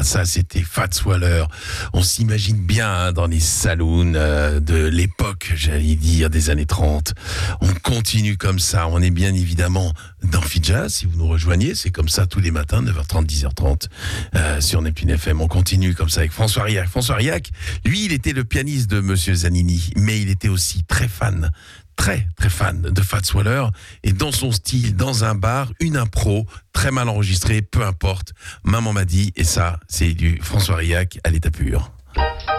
ça c'était Fats Waller. On s'imagine bien dans les saloons de l'époque, j'allais dire des années 30. On continue comme ça, on est bien évidemment dans Fidja, si vous nous rejoignez, c'est comme ça tous les matins, 9h30, 10h30 sur Neptune FM. On continue comme ça avec François Riac. François Riac, lui, il était le pianiste de Monsieur Zanini, mais il était aussi très fan de Fats Waller, et dans son style, dans un bar, une impro très mal enregistrée, peu importe. Maman m'a dit, et ça, c'est du François Riac à l'état pur.